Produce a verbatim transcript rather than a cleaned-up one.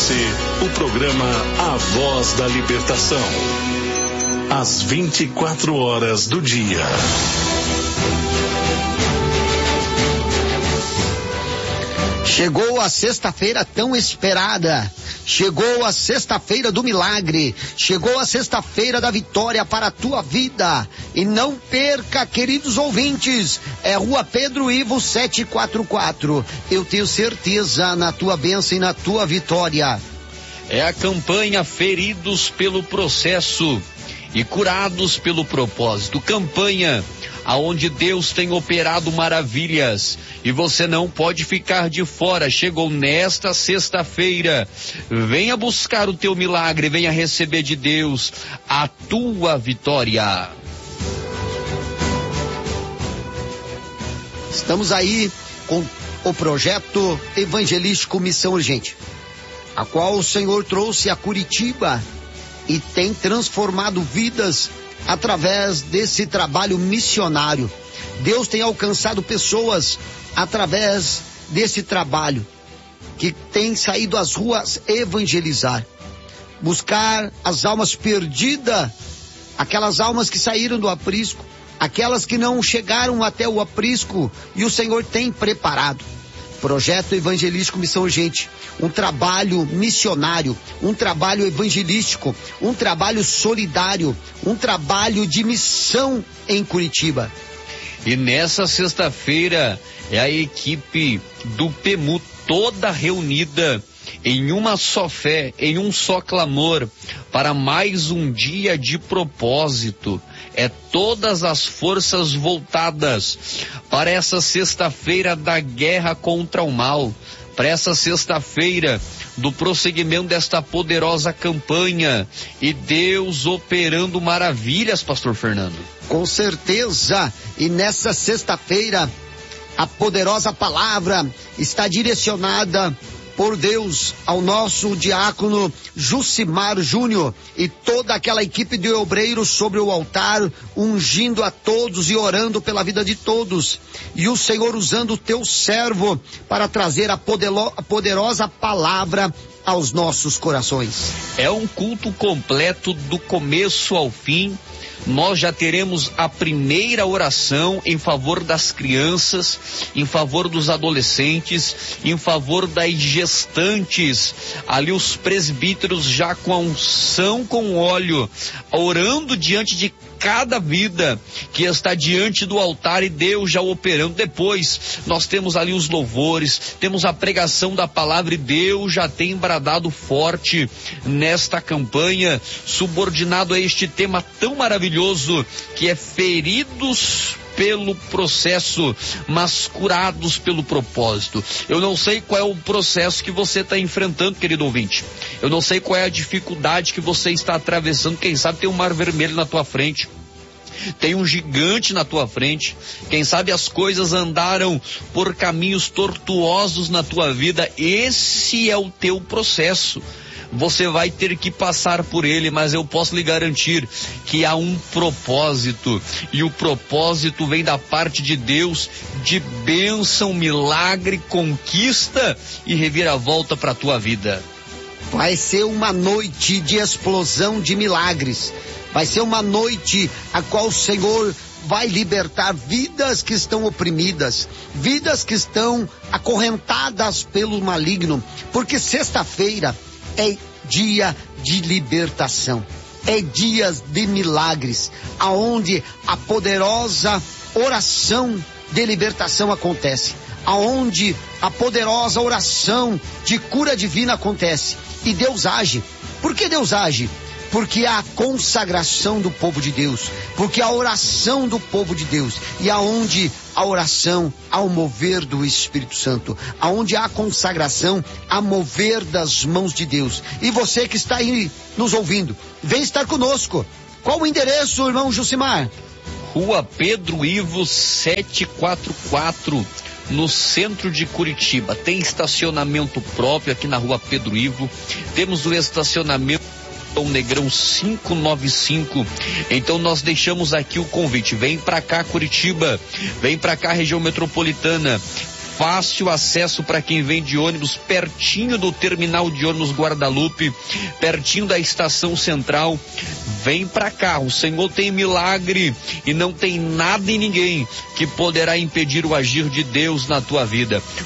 você o programa A Voz da Libertação. Às vinte e quatro horas do dia. Chegou a sexta-feira tão esperada. Chegou a sexta-feira do milagre. Chegou a sexta-feira da vitória para a tua vida. E não perca, queridos ouvintes, é Rua Pedro Ivo setecentos e quarenta e quatro. Eu tenho certeza na tua bênção e na tua vitória. É a campanha Feridos pelo Processo e Curados pelo Propósito. Campanha aonde Deus tem operado maravilhas e você não pode ficar de fora. Chegou nesta sexta-feira. Venha buscar o teu milagre, venha receber de Deus a tua vitória. Estamos aí com o projeto evangelístico Missão Urgente, a qual o Senhor trouxe a Curitiba e tem transformado vidas através desse trabalho missionário. Deus tem alcançado pessoas através desse trabalho, que tem saído às ruas evangelizar, buscar as almas perdidas, aquelas almas que saíram do aprisco, aquelas que não chegaram até o aprisco, e o Senhor tem preparado. Projeto Evangelístico Missão Urgente, um trabalho missionário, um trabalho evangelístico, um trabalho solidário, um trabalho de missão em Curitiba. E nessa sexta-feira é a equipe do P E M U toda reunida em uma só fé, em um só clamor, para mais um dia de propósito. É todas as forças voltadas para essa sexta-feira da guerra contra o mal, para essa sexta-feira do prosseguimento desta poderosa campanha, e Deus operando maravilhas, pastor Fernando. Com certeza, e nessa sexta-feira a poderosa palavra está direcionada por Deus ao nosso diácono Jucimar Júnior e toda aquela equipe de obreiros sobre o altar, ungindo a todos e orando pela vida de todos. E o Senhor usando o teu servo para trazer a, podelo, a poderosa palavra aos nossos corações. É um culto completo do começo ao fim. Nós já teremos a primeira oração em favor das crianças, em favor dos adolescentes, em favor das gestantes. Ali os presbíteros já com a unção com óleo, orando diante de cada vida que está diante do altar, e Deus já operando. Depois nós temos ali os louvores, temos a pregação da palavra, e Deus já tem bradado forte nesta campanha, subordinado a este tema tão maravilhoso que é feridos pelo processo, mas curados pelo propósito. Eu não sei qual é o processo que você está enfrentando, querido ouvinte. Eu não sei qual é a dificuldade que você está atravessando. Quem sabe tem um mar vermelho na tua frente, tem um gigante na tua frente. Quem sabe as coisas andaram por caminhos tortuosos na tua vida. Esse é o teu processo. Você vai ter que passar por ele, mas eu posso lhe garantir que há um propósito, e o propósito vem da parte de Deus, de bênção, milagre, conquista e reviravolta para a tua vida. Vai ser uma noite de explosão de milagres. Vai ser uma noite a qual o Senhor vai libertar vidas que estão oprimidas, vidas que estão acorrentadas pelo maligno, porque sexta-feira é dia de libertação, é dias de milagres, aonde a poderosa oração de libertação acontece, aonde a poderosa oração de cura divina acontece, e Deus age. Por que Deus age? Porque há a consagração do povo de Deus, porque a oração do povo de Deus, e aonde a oração, há o mover do Espírito Santo, aonde há a consagração, há mover das mãos de Deus. E você que está aí nos ouvindo, vem estar conosco. Qual o endereço, irmão Jucimar? Rua Pedro Ivo setecentos e quarenta e quatro, no centro de Curitiba. Tem estacionamento próprio aqui na Rua Pedro Ivo. Temos o estacionamento Negrão quinhentos e noventa e cinco. Então nós deixamos aqui o convite. Vem pra cá, Curitiba. Vem pra cá, região metropolitana. fácil acesso para quem vem de ônibus, pertinho do terminal de ônibus Guadalupe, pertinho da estação central. Vem para cá, o Senhor tem milagre e não tem nada e ninguém que poderá impedir o agir de Deus na tua vida.